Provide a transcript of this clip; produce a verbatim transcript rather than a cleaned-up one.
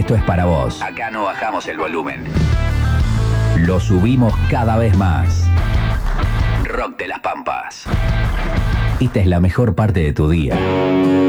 esto es para vos. Acá no bajamos el volumen. Lo subimos cada vez más. Rock de las Pampas. Esta es la mejor parte de tu día.